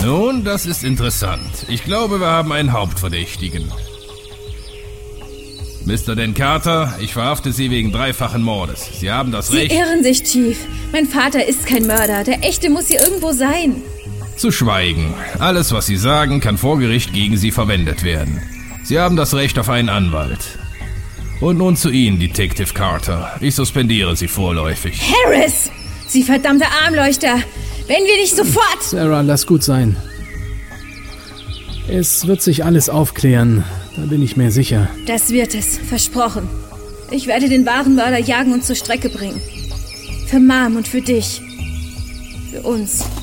Nun, das ist interessant. Ich glaube, wir haben einen Hauptverdächtigen. Mr. Dan Carter, ich verhafte Sie wegen dreifachen Mordes. Sie haben das Recht... Sie irren sich, Chief. Mein Vater ist kein Mörder. Der Echte muss hier irgendwo sein. Zu schweigen. Alles, was Sie sagen, kann vor Gericht gegen Sie verwendet werden. Sie haben das Recht auf einen Anwalt. Und nun zu Ihnen, Detective Carter. Ich suspendiere Sie vorläufig. Harris! Sie verdammte Armleuchter! Wenn wir nicht sofort... Sarah, lass gut sein. Es wird sich alles aufklären. Da bin ich mir sicher. Das wird es. Versprochen. Ich werde den wahren Mörder jagen und zur Strecke bringen. Für Mom und für dich. Für uns.